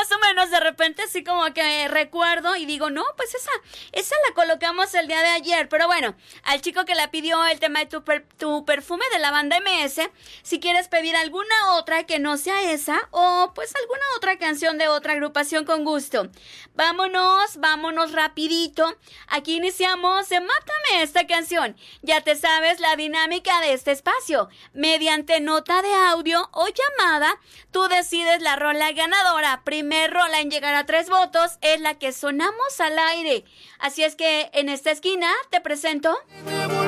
más o menos de repente así como que recuerdo y digo, no, pues esa la colocamos el día de ayer. Pero bueno, al chico que la pidió el tema de tu perfume de la banda MS, si quieres pedir alguna otra que no sea esa o pues alguna otra canción de otra agrupación con gusto. Vámonos rapidito. Aquí iniciamos de Mátame esta canción. Ya te sabes la dinámica de este espacio. Mediante nota de audio o llamada, tú decides la rola ganadora. Primer rola en llegar a 3 votos es la que sonamos al aire. Así es que en esta esquina te presento...